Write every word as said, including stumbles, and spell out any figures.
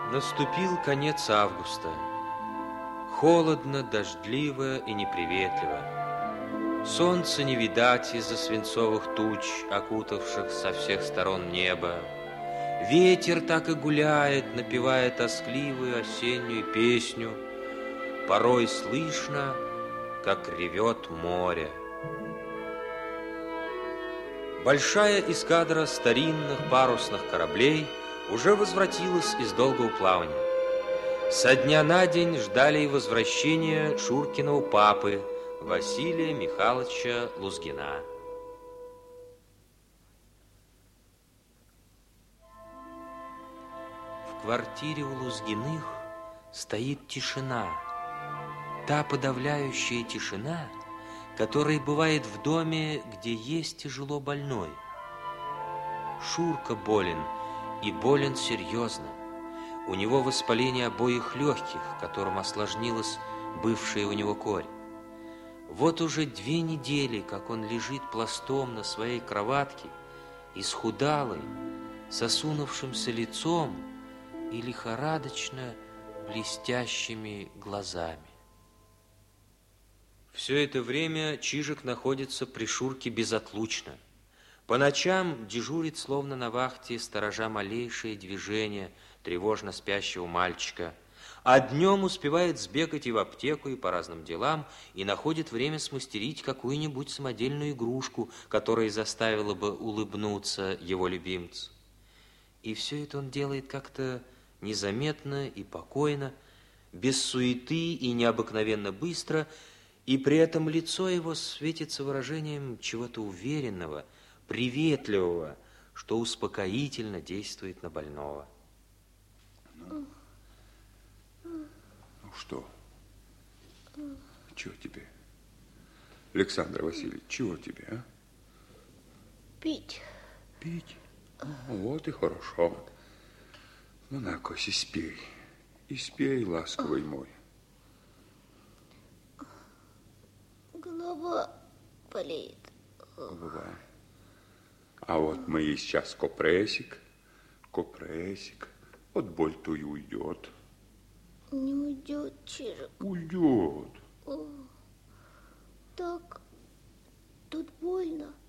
Наступил конец августа. Холодно, дождливо и неприветливо. Солнца не видать из-за свинцовых туч, окутавших со всех сторон небо. Ветер так и гуляет, напевая тоскливую осеннюю песню. Порой слышно, как ревет море. Большая эскадра старинных парусных кораблей уже возвратилась из долгого плавания. Со дня на день ждали и возвращения Шуркиного папы Василия Михайловича Лузгина. В квартире у Лузгиных стоит тишина. Та подавляющая тишина, которая бывает в доме, где есть тяжело больной. Шурка болен, и болен серьезно. У него воспаление обоих легких, которым осложнилась бывшая у него корь. Вот уже две недели, как он лежит пластом на своей кроватке, исхудалый, с осунувшимся лицом и лихорадочно блестящими глазами. Все это время Чижик находится при Шурке безотлучно. По ночам дежурит, словно на вахте, сторожа малейшее движение тревожно спящего мальчика, а днем успевает сбегать и в аптеку, и по разным делам, и находит время смастерить какую-нибудь самодельную игрушку, которая заставила бы улыбнуться его любимцу. И все это он делает как-то незаметно и покойно, без суеты и необыкновенно быстро, и при этом лицо его светится выражением чего-то уверенного, приветливого, что успокоительно действует на больного. Ну, ну что? Чего тебе? Александр Васильевич, чего тебе, а? Пить. Пить? Вот и хорошо. Ну, на, Кося, спей. И спей, ласковый мой. Голова болит. Голова. А вот мы и сейчас копрессик, копрессик. Вот боль-то и уйдет. Не уйдет, Чижик. Уйдет. О, так, тут больно.